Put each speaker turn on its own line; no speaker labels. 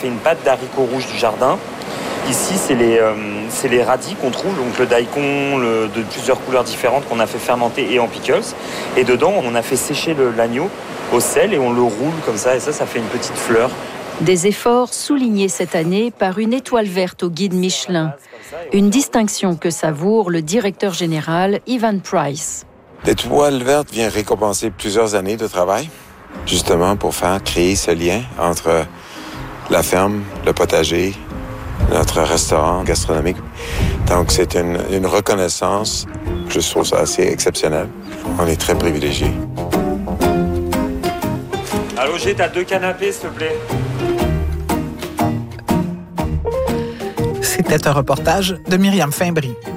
c'est une pâte d'haricots rouges du jardin. Ici, c'est les radis qu'on trouve, donc le daikon de plusieurs couleurs différentes qu'on a fait fermenter et en pickles. Et dedans, on a fait sécher l'agneau au sel et on le roule comme ça. Et ça fait une petite fleur.
Des efforts soulignés cette année par une étoile verte au guide Michelin. Une distinction que savoure le directeur général Ivan Price.
L'étoile verte vient récompenser plusieurs années de travail, justement pour créer ce lien entre la ferme, le potager, notre restaurant gastronomique. Donc, c'est une reconnaissance. Je trouve ça assez exceptionnel. On est très privilégiés.
Allô, G, t'as 2 canapés, s'il te plaît?
C'était un reportage de Myriam Fimbry.